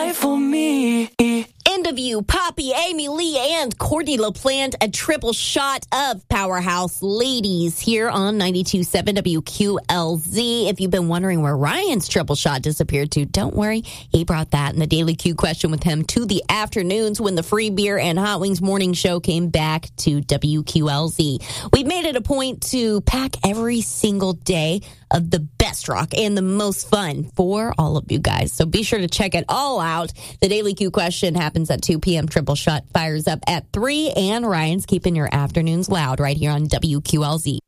right for me. End of You, Poppy, Amy Lee, and Courtney LaPlante, a triple shot of Powerhouse Ladies here on 92.7 WQLZ. If you've been wondering where Ryan's triple shot disappeared to, don't worry. He brought that in the Daily Q question with him to the afternoons when the Free Beer and Hot Wings morning show came back to WQLZ. We've made it a point to pack every single day of the best rock and the most fun for all of you guys. So be sure to check it all out. The Daily Q question happens at 2 p.m. Triple shot fires up at 3, and Ryan's keeping your afternoons loud right here on WQLZ.